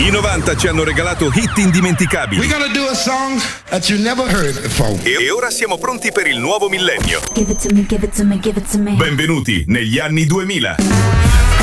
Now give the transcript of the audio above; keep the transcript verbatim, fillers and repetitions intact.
I novanta ci hanno regalato hit indimenticabili. We're gonna do a song that you never heard before. E ora siamo pronti per il nuovo millennio. Give it to me, give it to me, give it to me. Benvenuti negli anni duemila.